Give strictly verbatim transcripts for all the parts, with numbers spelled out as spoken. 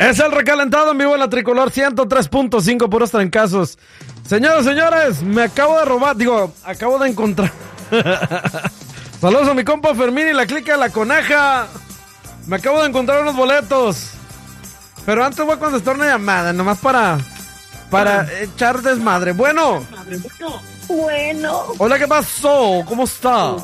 Es el recalentado en vivo en la Tricolor ciento tres punto cinco, puros trancazos. Señoras, señores, me acabo de robar, digo, acabo de encontrar. Saludos a mi compa Fermín y la clica de la coneja. Me acabo de encontrar unos boletos. Pero antes voy a contestar una llamada, nomás para, para echar desmadre. Bueno. Bueno. Hola, ¿qué pasó? ¿Cómo está?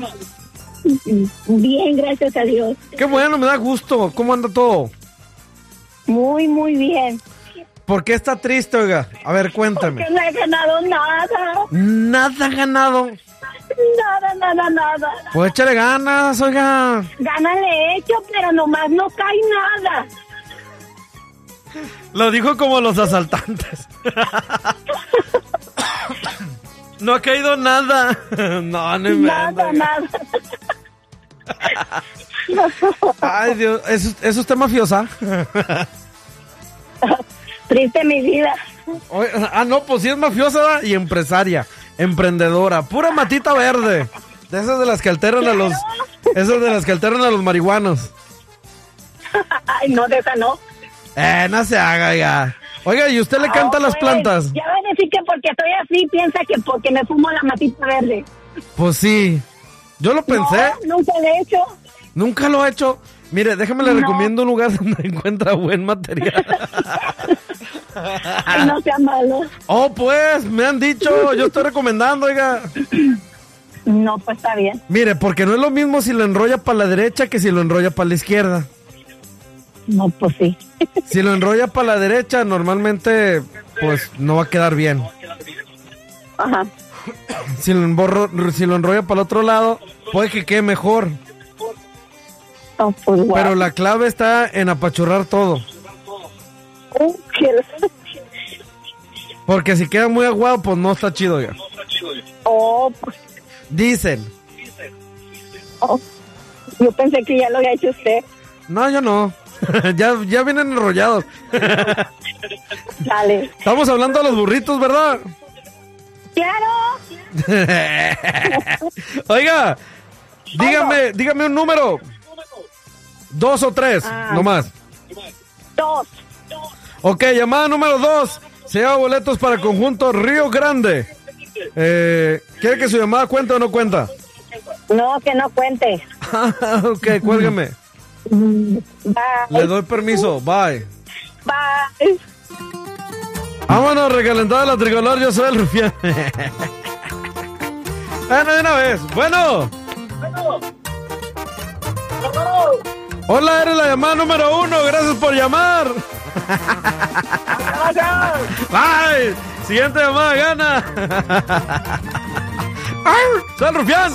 Bien, gracias a Dios. Qué bueno, me da gusto. ¿Cómo anda todo? Muy, muy bien. ¿Por qué está triste, oiga? A ver, cuéntame. Porque no he ganado nada. Nada ha ganado. Nada, nada, nada. Pues échale ganas, oiga. Ganas le he hecho, pero nomás no cae nada. Lo dijo como los asaltantes. No ha caído nada. No, no Nada, nada. Ay, Dios, ¿es, es usted mafiosa? Triste mi vida. Oye, ah, no, pues sí es mafiosa, ¿verdad? Y empresaria, emprendedora, pura matita verde. De esas de las que alteran a los... Esas de las que alteran a los marihuanos. Ay, no, de esa no. Eh, no se haga, oiga. Oiga, ¿y usted le canta a las plantas? Ya va a decir que porque estoy así, piensa que porque me fumo la matita verde. Pues sí. Yo lo pensé. No, nunca lo he hecho. Nunca lo he hecho. Mire, déjame le No. recomiendo un lugar donde encuentra buen material. Ay, no sea malo. Oh, pues, me han dicho, yo estoy recomendando, oiga. No, pues está bien. Mire, porque no es lo mismo si lo enrolla para la derecha que si lo enrolla para la izquierda. No, pues sí. Si lo enrolla para la derecha, normalmente, pues, no va a quedar bien. Ajá. Si lo, emborro, si lo enrolla para el otro lado, puede que quede mejor. Oh, pues, wow. Pero la clave está en apachurrar todo. Uh, qué- Porque si queda muy aguado, pues no está chido, oiga. Oh, pues, Dicen. oh. Yo pensé que ya lo había hecho usted. No, yo no. ya, ya vienen enrollados. Dale. Estamos hablando de los burritos, ¿verdad? Claro. Oiga, dígame, dígame un número. Dos o tres, Ah. nomás. Dos. Ok, llamada número dos. Se lleva boletos para el conjunto Río Grande. Eh, ¿Quiere que su llamada cuente o no cuenta? No, que no cuente. Ok, cuélgueme. Bye. Le doy permiso, bye. Bye. Vámonos, recalentada la tricolor, yo soy el rufián. Bueno, de una vez. Bueno. Hola, eres la llamada número uno. Gracias por llamar. Bye. Siguiente llamada gana. Soy el rufián.